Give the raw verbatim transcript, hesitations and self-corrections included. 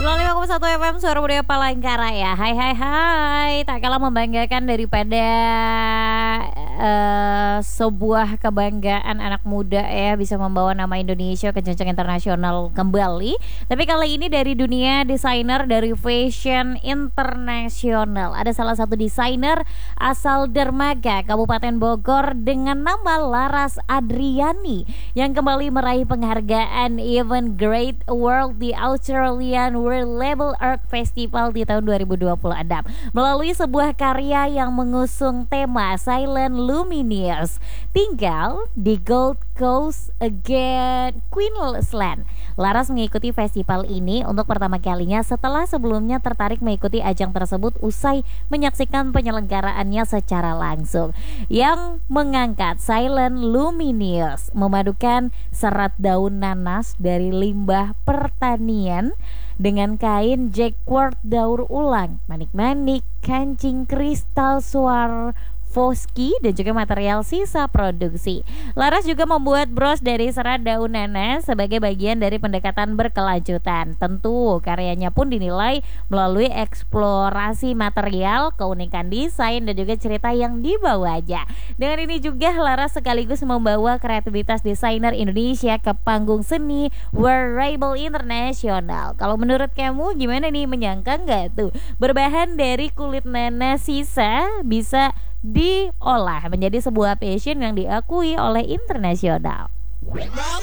sembilan puluh lima koma satu F M Suara Budaya Palangkaraya. Hai hai hai. Tak kalah membanggakan daripada uh, sebuah kebanggaan anak muda ya, bisa membawa nama Indonesia ke jenjang internasional kembali. Tapi kali ini dari dunia desainer, dari fashion internasional. Ada salah satu desainer asal Dermaga, Kabupaten Bogor dengan nama Laras Adriani yang kembali meraih penghargaan Even Great World di Australian World Label Art Festival di tahun dua ribu dua puluh enam melalui sebuah karya yang mengusung tema Silent Lumineers, tinggal di Gold Coast again Queensland. Laras mengikuti festival ini untuk pertama kalinya setelah sebelumnya tertarik mengikuti ajang tersebut usai menyaksikan penyelenggaraannya secara langsung yang mengangkat Silent Lumineers, memadukan serat daun nanas dari limbah pertanian dengan kain jacquard daur ulang, manik-manik, kancing kristal Swarovski dan juga material sisa produksi. Laras juga membuat bros dari serat daun nanas sebagai bagian dari pendekatan berkelanjutan. Tentu karyanya pun dinilai melalui eksplorasi material, keunikan desain dan juga cerita yang dibawanya. Dengan ini juga Laras sekaligus membawa kreativitas desainer Indonesia ke panggung seni wearable internasional. Kalau menurut kamu gimana nih, menyangka nggak tuh berbahan dari kulit nanas sisa bisa diolah menjadi sebuah fashion yang diakui oleh internasional.